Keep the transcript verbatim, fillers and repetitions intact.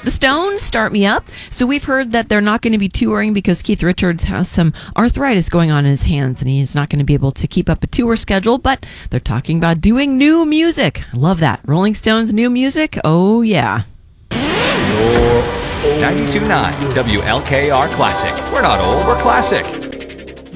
The Stones, Start Me Up. So we've heard that they're not going to be touring because Keith Richards has some arthritis going on in his hands and he is not going to be able to keep up a tour schedule, but they're talking about doing new music. I love that. Rolling Stones, new music? Oh, yeah. ninety-two point nine W L K R Classic. We're not old, we're classic.